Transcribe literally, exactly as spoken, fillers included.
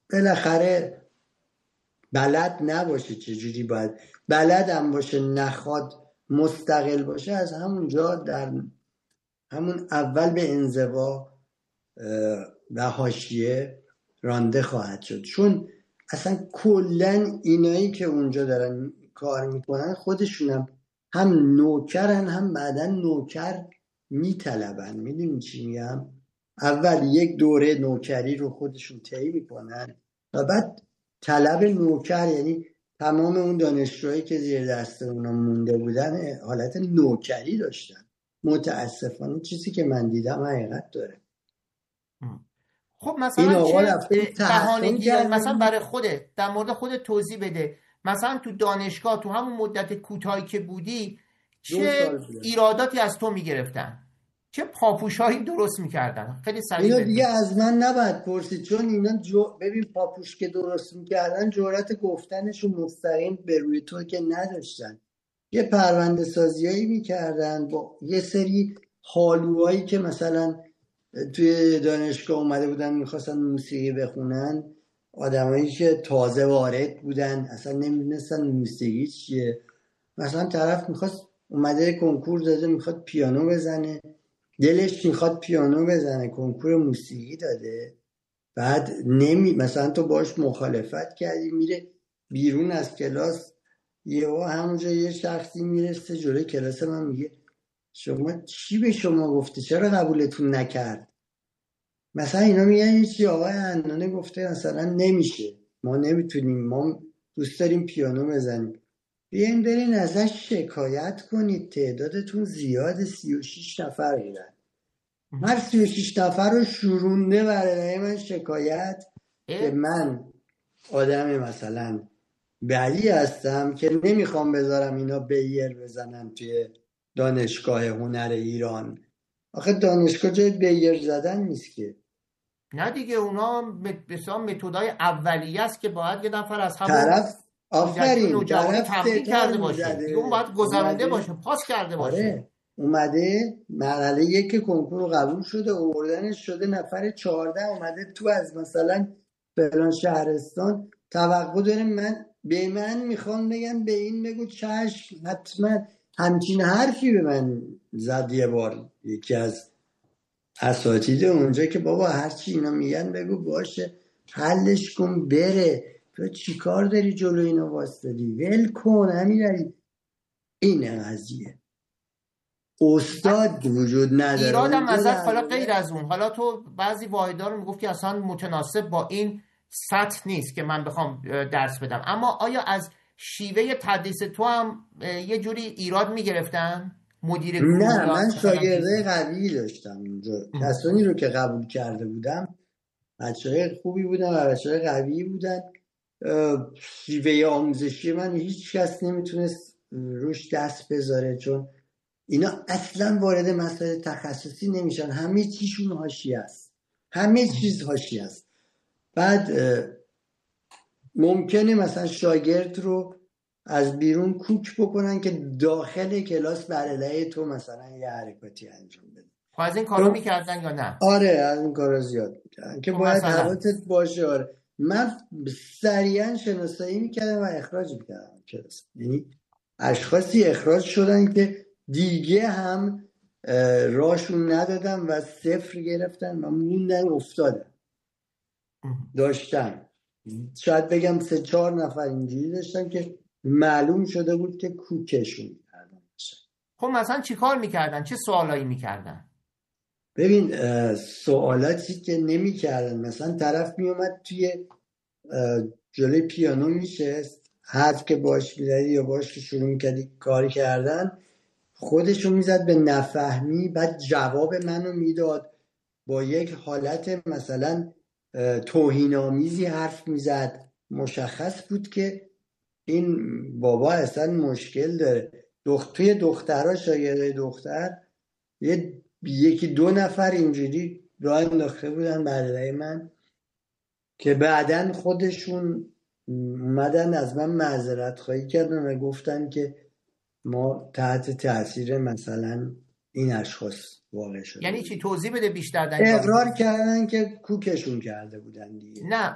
بالاخره بلد نباشه چجوری باید، بلد هم باشه نخواد مستقل باشه، از همونجا در همون اول به انزوا و حاشیه رانده خواهد شد. چون اصلا کلن اینایی که اونجا دارن کار میکنن خودشونم هم نوکرن، هم بعدن نوکر میطلبن. میدونی چی میگم؟ اول یک دوره نوکری رو خودشون طی میکنن و بعد طلب نوکر، یعنی تمام اون دانشجوهایی که زیر دست اونا مونده بودن حالت نوکری داشتن. متاسفانه چیزی که من دیدم حقیقت داره. خب مثلا چه بهانه‌گیری مثلا کردن. برای خودت در مورد خودت توضیح بده. مثلا تو دانشگاه تو همون مدت کوتاهی که بودی چه ایراداتی از تو میگرفتن؟ چه پاپوشایی درست میکردن؟ خیلی سریع اینا دیگه از من نباید پرسید، چون اینا جو... ببین پاپوش که درست میکردن جرأت گفتنشون مستقیم به روی تو که نداشتن. یه پرونده سازیایی میکردن با یه سری حالوهایی که مثلا توی دانشگاه اومده بودن میخواستن موسیقی بخونن، آدمایی که تازه وارد بودن اصلا نمیدونستن موسیقی چیه. مثلا طرف میخواست اومده کنکور داده میخواد پیانو بزنه، دلش میخواد پیانو بزنه، کنکور موسیقی داده، بعد نمی مثلا تو باش مخالفت کردی، میره بیرون از کلاس، یهو همونجا یه شخصی میرسه جلوی کلاس من میگه شما چی به شما گفته، چرا قبولتون نکرد؟ مثلا اینا میگن چی آقای عنانه گفته مثلا نمیشه، ما نمیتونیم، ما دوست داریم پیانو بزنیم. بیاین برین ازش شکایت کنید، تعدادتون زیاد، سی و شیش نفر میرن. هر سی و شیش نفر رو شورونده برای من شکایت که من آدم مثلا بعدی هستم که نمیخوام بذارم اینا بیر بزنن توی دانشگاه هنر ایران. آخه دانشگاه جای بیر زدن نیست که. نه دیگه، اونا بسیار متدای اولیه است که باید یه نفر از همون طرف آفرین طرف تمرین کرده باشه، اون باید گذرونده باشه، پاس کرده باشه. آره. اومده مرحله یک کنکور رو قبول شده، آوردنش شده نفر چهارده، اومده تو از مثلا فلان شهرستان توقع داره من به من میخوام بگم به این بگو چشم، حتما همچین حرفی به من زد یه بار یکی از اساتید اونجا که بابا هرچی اینا میگن بگو باشه، حلش کن بره، تو چی کار داری جلو اینا واسطدی، ول کن همین. این قضیه استاد وجود نداره. ایرادم ازت حالا غیر از اون، حالا تو بعضی واحدها رو میگفتی اصلا متناسب با این سطح نیست که من بخوام درس بدم، اما آیا از شیوه تدریس تو هم یه جوری ایراد میگرفتن؟ مدیر نه، من شاگرده قوی داشتم اونجا، کسانی رو که قبول کرده بودم بچه‌های خوبی بودن و بچه‌های قوی بودن. شیوه آموزشی من هیچ کس نمیتونست روش دست بذاره، چون اینا اصلا وارد مسائل تخصصی نمیشن، همه چیشون حاشیه است، همه چیز حاشیه است. بعد ممکنه مثلا شاگرد رو از بیرون کوک بکنن که داخل کلاس بر علیه تو مثلا یه حرکاتی انجام بده. خب از این کارا میکردن یا نه؟ آره از این کارا زیاد میکردن که باید حوادثت باشه. آره من سریعا شناسایی میکردم و اخراج میکردم کلاس، یعنی اشخاصی اخراج شدن که دیگه هم راشون ندادم و صفر گرفتن و موندن افتادن. داشتن شاید بگم سه چهار نفر اینجوری داشتن که معلوم شده بود که کوکشون کردن. خب مثلا چی کار میکردن؟ چه سوالایی میکردن؟ ببین سوالاتی که نمی کردن، مثلا طرف می اومد توی جلوی پیانو میشست، حرف که باش میزدی یا باش که شروع میکردی کار کردن، خودشو میزد به نفهمی، بعد جواب منو میداد با یک حالت مثلا توهین‌آمیزی حرف میزد. مشخص بود که این بابا اصلا مشکل داره. دخت... توی دخترها شاگرده دختر یه یکی دو نفر اینجوری راه انداخته بودن برای من که بعدن خودشون اومدن از من معذرت خواهی کردن و گفتن که ما تحت تاثیر مثلا این اشخاص واقع شدیم. یعنی چی؟ توضیح بده بیشتر. اقرار کردن که کوکشون کرده بودن دیگه. نه